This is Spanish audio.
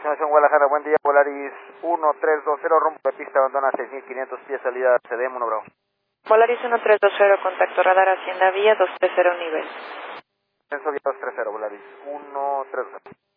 Nación Guadalajara, buen día, Volaris 1320, rumbo de pista, abandona 6500 pies, salida CDM 1 Bravo. Volaris 1320, contacto radar Hacienda Vía 230 nivel. Ascenso vía 230, Volaris 1320.